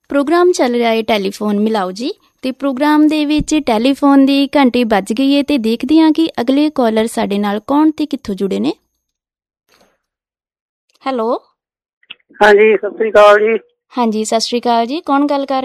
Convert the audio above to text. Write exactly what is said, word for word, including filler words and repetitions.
Programme ਚੱਲ ਰਿਹਾ ਹੈ ਟੈਲੀਫੋਨ ਮਿਲਾਓ ਜੀ, ਅਤੇ ਪ੍ਰੋਗਰਾਮ ਦੇ ਵਿੱਚ ਟੈਲੀਫੋਨ ਦੀ ਘੰਟੀ ਵੱਜ ਗਈ ਹੈ ਅਤੇ ਦੇਖਦੇ ਹਾਂ ਕਿ ਅਗਲੇ ਕਾਲਰ ਸਾਡੇ ਨਾਲ ਕੌਣ ਅਤੇ ਕਿੱਥੋਂ ਜੁੜੇ ਨੇ। ਹੈਲੋ, ਹਾਂਜੀ ਸਤਿ ਸ਼੍ਰੀ ਅਕਾਲ ਜੀ। ਹਾਂਜੀ ਸਤਿ ਸ਼੍ਰੀ ਅਕਾਲ ਜੀ, ਕੌਣ ਗੱਲ ਕਰ